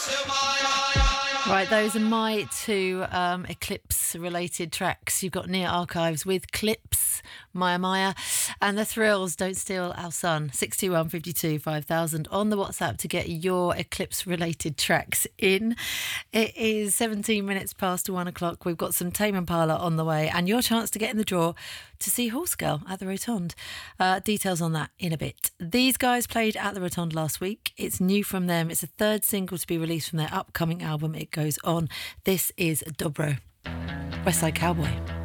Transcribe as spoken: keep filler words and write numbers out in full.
Right, those are my two um, Eclipse-related tracks. You've got Near Archives with Clips, Maya Maya, and The Thrills, Don't Steal Our Sun. six two one, five two, five thousand on the WhatsApp to get your Eclipse-related tracks in. It is seventeen minutes past one o'clock. We've got some Tame Impala on the way and your chance to get in the draw to see Horse Girl at the Rotonde. Uh, details on that in a bit. These guys played at the Rotonde last week. It's new from them. It's a third single to be released from their upcoming album, It Goes On. This is Dobro, Westside Cowboy.